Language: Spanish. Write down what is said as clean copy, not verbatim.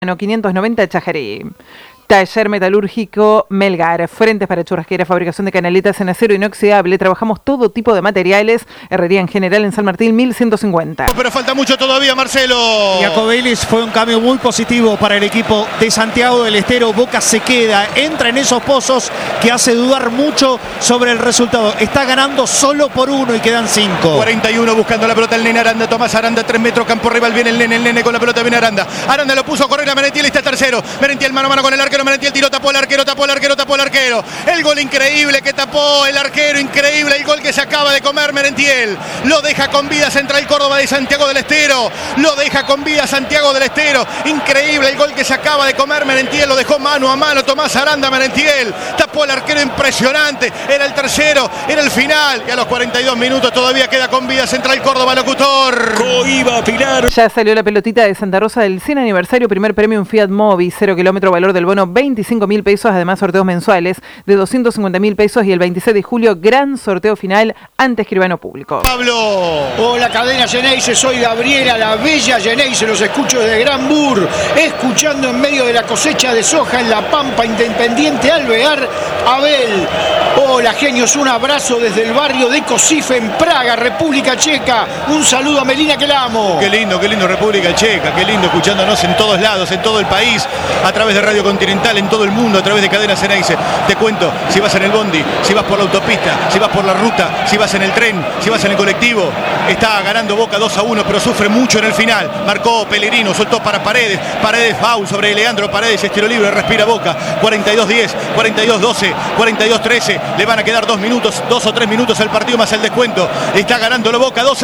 590 Chajarí. Taller metalúrgico Melgar, frentes para churrasquera, fabricación de canaletas en acero inoxidable. Trabajamos todo tipo de materiales. Herrería en general en San Martín 1150. Pero falta mucho todavía, Marcelo. Jacobelis fue un cambio muy positivo para el equipo de Santiago del Estero. Boca se queda, entra en esos pozos que hace dudar mucho sobre el resultado. Está ganando solo por 1 y quedan 5. 41 buscando la pelota el nene Aranda. Tomás Aranda, 3 metros, campo rival. Viene el nene con la pelota, viene Aranda. Aranda lo puso a correr a Merentiel, está tercero. Merentiel mano a mano con el arquero. Merentiel tiró, tapó el arquero. El gol increíble que tapó el arquero, increíble el gol que se acaba de comer Merentiel. Lo deja con vida Central Córdoba de Santiago del Estero. Lo deja con vida Santiago del Estero. Increíble el gol que se acaba de comer Merentiel. Lo dejó mano a mano Tomás Aranda. Merentiel tapó el arquero, impresionante. Era el tercero, era el final. Y a los 42 minutos todavía queda con vida Central Córdoba, locutor. Coiba Pilar. Ya salió la pelotita de Santa Rosa del 100 aniversario, primer premio en Fiat Mobi, 0 kilómetro, valor del bono 25.000 pesos, además sorteos mensuales de 250.000 pesos y el 26 de julio gran sorteo final ante escribano público. Pablo. Hola cadena Geneise, soy Gabriela, la bella Geneise, los escucho desde Gran Bur, escuchando en medio de la cosecha de soja en La Pampa, Independiente Alvear, Abel. Hola genios, un abrazo desde el barrio de Kosice en Praga, República Checa. Un saludo a Melina que la amo. Qué lindo República Checa, qué lindo escuchándonos en todos lados, en todo el país, a través de Radio Continental, en todo el mundo, a través de Cadena Geneise. Te cuento, si vas en el bondi, si vas por la autopista, si vas por la ruta, si vas en el tren, si vas en el colectivo, está ganando Boca 2-1, pero sufre mucho en el final. Marcó Pellegrino, soltó para Paredes, foul sobre Leandro Paredes, estilo libre, respira Boca. 42-10, 42-12, 42-13, le van a quedar 2 minutos, 2 o 3 minutos el partido más el descuento. Está ganando Boca 2-1.